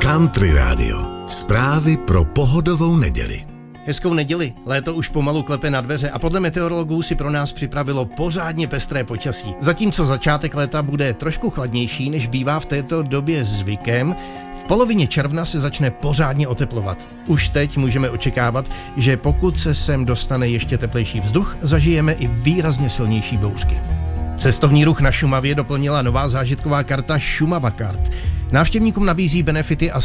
Country Radio. Zprávy pro pohodovou neděli. Hezkou neděli, léto už pomalu klepe na dveře a podle meteorologů si pro nás připravilo pořádně pestré počasí. Zatímco začátek léta bude trošku chladnější, než bývá v této době zvykem, v polovině června se začne pořádně oteplovat. Už teď můžeme očekávat, že pokud se sem dostane ještě teplejší vzduch, zažijeme i výrazně silnější bouřky. Cestovní ruch na Šumavě doplnila nová zážitková karta Šumava Kart. Návštěvníkům nabízí benefity a